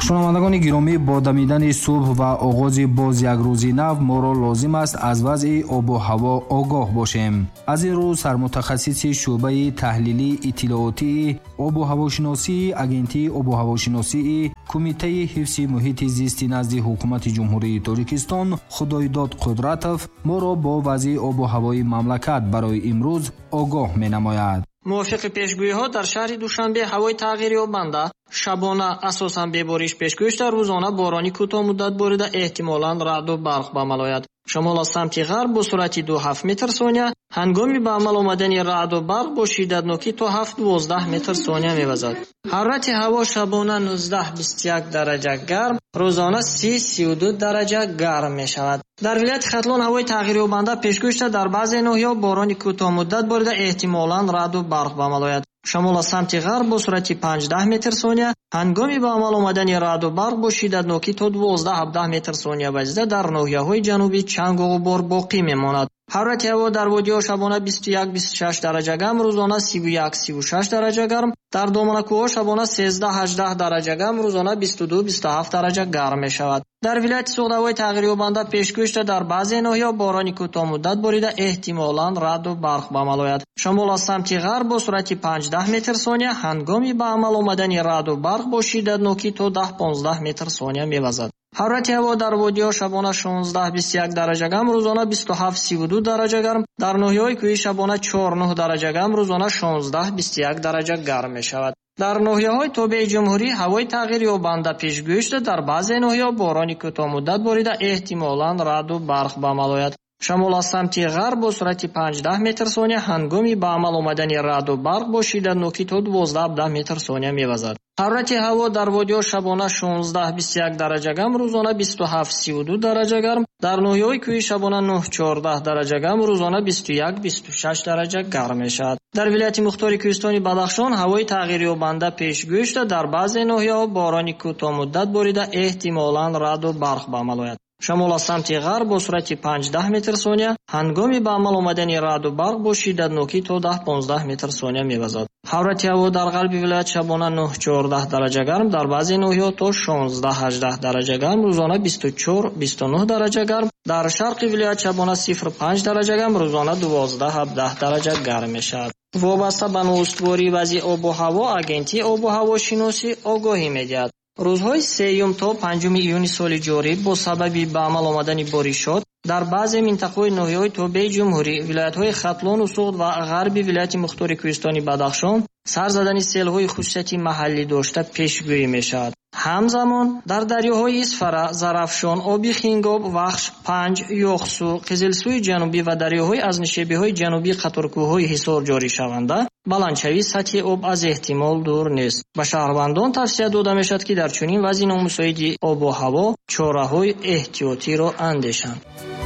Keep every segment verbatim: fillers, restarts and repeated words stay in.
шунавандагони гиромӣ, бо дамидани субҳ ва оғози боз як рӯзи нав моро лозим аст аз вазъи обу ҳаво огоҳ бошем. аз ин рӯ сармутахассиси шуъбаи таҳлилии иттилоотии обу ҳавошиносии агентии обу ҳавошиносии кумитаи ҳифзи муҳити зисти назди ҳукумати ҷумҳурии Тоҷикистон Худоидод Қудратов моро бо вазъи обу ҳавои мамлакат барои имрӯз огоҳ менамояд. мувофиқи пешгӯиҳо, дар шаҳри Душанбе ҳавои тағйирёбанда шабона асосан бебориш пешгӯӣ шуда, рӯзона борони кӯтоҳмуддат борида эҳтимолан раъду барқ ба амал ояд. шамол аз самти ғарб бо суръати ду ҳафт метр сония, ҳангоми ба амал омадани раъду барқ бо шиддатнокӣ то ҳафт дувоздаҳ метр сония мевазад. ҳарорати ҳаво шабона нуздаҳ бисту як дараҷа гарм, рӯзона си сию ду дараҷа гарм мешавад. дар вилояти Хатлон ҳавои тағйирёбанда пешгӯӣ шуда, дар баъзе ноҳияҳо борони кӯтоҳмуддат борида эҳтимолан раъду барқ ба амал ояд. шамол аз самти ғарб бо суръати панҷдаҳ метр сония, ҳангоми ба амал омадани раъду барқ бо шиддатнокӣ то дувоздаҳ ҳабдаҳ метр сония вазида дар ноҳияҳои ҷанубӣ чангу ғубор боқӣ мемонад. ҳарорати ҳаво дар водиҳо шабона бисту як бисту шаш дараҷа гарм, рӯзона сиву як сиву шаш дараҷа гарм, дар доманакӯҳо шабона сездаҳ ҳаждаҳ дараҷа гарм, рӯзона бисту ду бисту ҳафт дараҷа гарм мешавад. дар вилояти Суғд ҳавои тағйирёбанда пешгӯӣ шуда, дар баъзе ноҳияҳо борони кӯтоҳмуддат борида эҳтимолан раъду барқ ба амал ояд. шамол аз самти ғарб бо суръати панҷдаҳ метр сония, ҳангоми ба амал омадани раъду барқ бо шиддатнокӣ то даҳ понздаҳ метр сония мевазад. ҳарорати ҳаво дар водиҳо шабона шонздаҳ бисту як дараҷа гарм, рӯзона бисту ҳафт сиву ду дараҷа гарм, дар ноҳияҳои кӯҳӣ шабона чор нӯҳ дараҷа гарм, рӯзона шонздаҳ бисту як дараҷа гарм мешавад. дар ноҳияҳои тобеи ҷумҳурӣ ҳавои тағйирёбанда пешгӯӣ шуда, дар баъзе ноҳияҳо борони кӯтоҳмуддат борида эҳтимолан раъду барқ ба амал ояд. шамол аз самти ғарб бо суръати панҷдаҳ метр сония, ҳангоми ба амал омадани раъду барқ бо шиддатнокӣ то дувоздаҳ ҳабдаҳ метр сония мевазад. ҳарорати ҳаво дар водиҳо шабона шонздаҳ бисту як дараҷа гарм, рӯзона бисту ҳафт сиву ду дараҷа гарм, дар ноҳияҳои кӯҳӣ шабона нӯҳ чордаҳ дараҷа гарм, рӯзона бисту як бисту шаш дараҷа гарм мешавад. дар вилояти мухтори кӯҳистони Бадахшон ҳавои тағйирёбанда пешгӯӣ шуда, дар баъзе ноҳияҳо борони кӯтоҳмуддат борида эҳтимолан раъду барқ ба амал ояд. шамол аз самти ғарб бо суръати панҷдаҳ метр сония, ҳангоми ба амал омадани раъду барқ бо шиддатнокӣ то даҳ понздаҳ метр сония мевазад. ҳарорати ҳаво дар ғарби вилоят шабона нӯҳ чордаҳ дараҷа гарм, дар баъзе ноҳияҳо то шонздаҳ ҳаждаҳ дараҷа гарм, рӯзона бисту чор бисту нӯҳ дараҷа гарм, дар шарқи вилоят шабона сифр панҷ дараҷа гарм, рӯзона дувоздаҳ ҳабдаҳ дараҷа гарм мешавад. вобаста ба ноустувории вазъи обу ҳаво, агентии обу ҳавошиносӣ огоҳӣ медиҳад. рӯзҳои сеюм то панҷуми июни соли ҷорӣ бо сабаби ба амал омадани боришот дар баъзе минтақаҳои ноҳияҳои тобеи ҷумҳурӣ, вилоятҳои Хатлону Суғд ва ғарби вилояти мухтори кӯҳистони Бадахшон сар задани селҳои хусусияти маҳаллӣ дошта пешгӯӣ мешавад. ҳамзамон дар дарёҳои Исфара, Зарафшон, Оби Хингоб, Вахш, Панҷ, Ёхсу, Қизилсуи ҷанубӣ ва дарёҳои аз нишебиҳои ҷанубии қаторкӯҳҳои ҳисор ҷоришаванда баландшавии сатҳи об аз эҳтимол дур нест. ба шаҳрвандон тавсия дода мешавад, ки дар чунин вазъи номусоиди обу ҳаво чораҳои эҳтиётиро андешанд.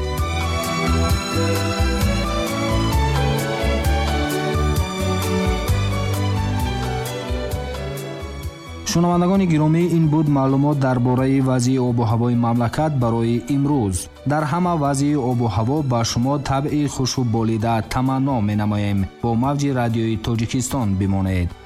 шунавандагони гиромӣ, ин буд маълумот дар бораи вазъи обу ҳавои мамлакат барои имрӯз. дар ҳама вазъи обу ҳаво ба шумо табъи хушу болида таманно менамоем. бо мавҷи радиои Тоҷикистон бимонед.